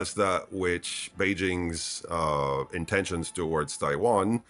As that which Beijing's intentions towards Taiwan,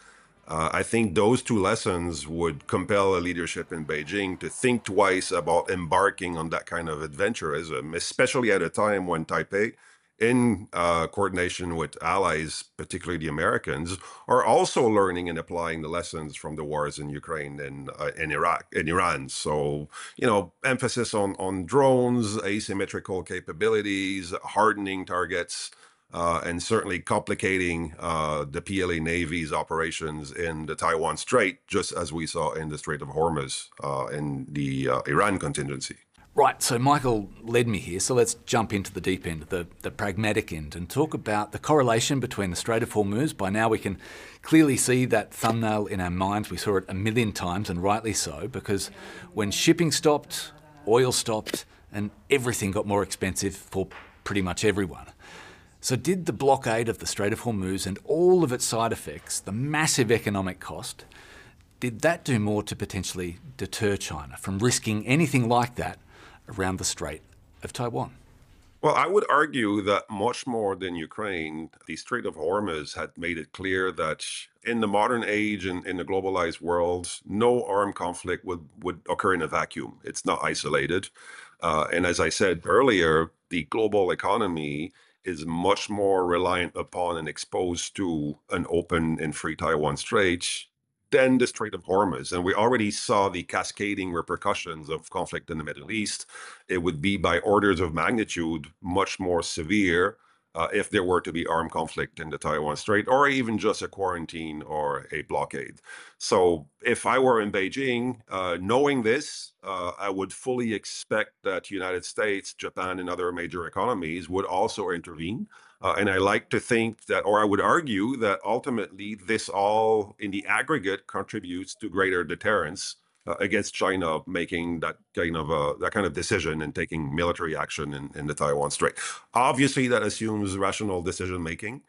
I think those two lessons would compel a leadership in Beijing to think twice about embarking on that kind of adventurism, especially at a time when Taipei, in coordination with allies, particularly the Americans, are also learning and applying the lessons from the wars in Ukraine and in Iraq, in Iran. So, emphasis on drones, asymmetrical capabilities, hardening targets, and certainly complicating the PLA Navy's operations in the Taiwan Strait, just as we saw in the Strait of Hormuz in the Iran contingency. Right, so Michael led me here, so let's jump into the deep end, the pragmatic end, and talk about the correlation between the Strait of Hormuz. By now we can clearly see that thumbnail in our minds. We saw it a million times, and rightly so, because when shipping stopped, oil stopped, and everything got more expensive for pretty much everyone. So did the blockade of the Strait of Hormuz and all of its side effects, the massive economic cost, did that do more to potentially deter China from risking anything like that around the Strait of Taiwan? Well, I would argue that much more than Ukraine, the Strait of Hormuz had made it clear that in the modern age and in the globalized world, no armed conflict would occur in a vacuum. It's not isolated. And as I said earlier, the global economy is much more reliant upon and exposed to an open and free Taiwan Strait than the Strait of Hormuz. And we already saw the cascading repercussions of conflict in the Middle East. It would be by orders of magnitude much more severe if there were to be armed conflict in the Taiwan Strait, or even just a quarantine or a blockade. So if I were in Beijing, knowing this, I would fully expect that the United States, Japan, and other major economies would also intervene. And I like to think that, or I would argue that ultimately this all in the aggregate contributes to greater deterrence against China making that kind of decision and taking military action in the Taiwan Strait. Obviously, that assumes rational decision making.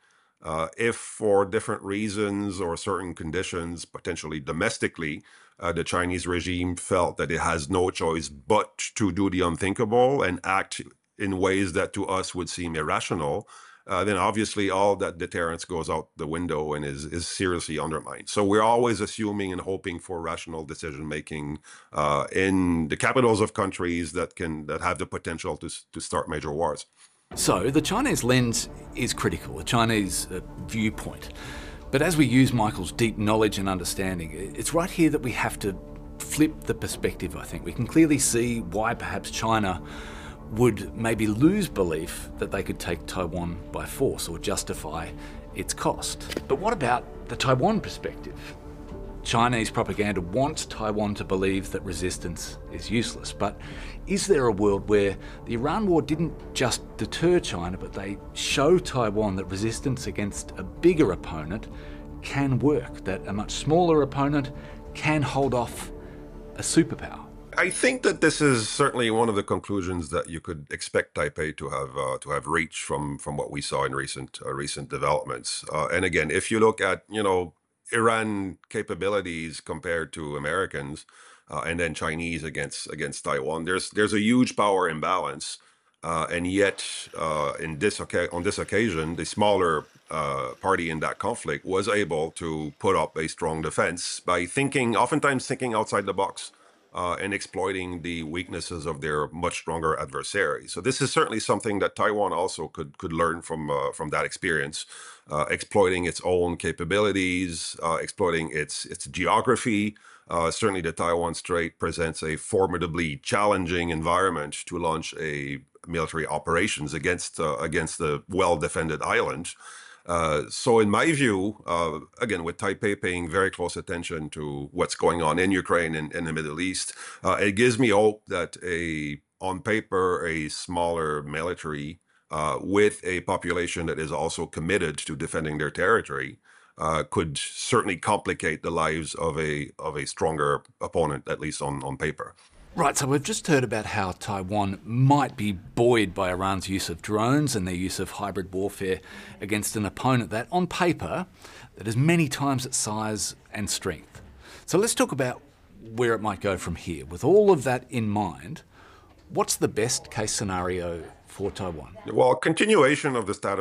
If for different reasons or certain conditions, potentially domestically, the Chinese regime felt that it has no choice but to do the unthinkable and act in ways that to us would seem irrational, then obviously all that deterrence goes out the window and is seriously undermined. So we're always assuming and hoping for rational decision making in the capitals of countries that have the potential to start major wars. So the Chinese lens is critical, the Chinese viewpoint. But as we use Michael's deep knowledge and understanding, it's right here that we have to flip the perspective, I think. We can clearly see why perhaps China would maybe lose belief that they could take Taiwan by force or justify its cost. But what about the Taiwan perspective? Chinese propaganda wants Taiwan to believe that resistance is useless. But is there a world where the Iran war didn't just deter China, but they show Taiwan that resistance against a bigger opponent can work, that a much smaller opponent can hold off a superpower? I think that this is certainly one of the conclusions that you could expect Taipei to have reached from what we saw in recent developments. And again, if you look at Iran capabilities compared to Americans, and then Chinese against Taiwan, there's a huge power imbalance, and yet on this occasion, the smaller party in that conflict was able to put up a strong defense by oftentimes thinking outside the box. And exploiting the weaknesses of their much stronger adversary. So this is certainly something that Taiwan also could learn from that experience, exploiting its own capabilities, exploiting its geography. Certainly, the Taiwan Strait presents a formidably challenging environment to launch a military operations against a well-defended island. So in my view, again, with Taipei paying very close attention to what's going on in Ukraine and in the Middle East, it gives me hope that on paper, a smaller military with a population that is also committed to defending their territory could certainly complicate the lives of a stronger opponent, at least on paper. Right, so we've just heard about how Taiwan might be buoyed by Iran's use of drones and their use of hybrid warfare against an opponent that, on paper, that is many times its size and strength. So let's talk about where it might go from here. With all of that in mind, what's the best case scenario for Taiwan? Well, continuation of the status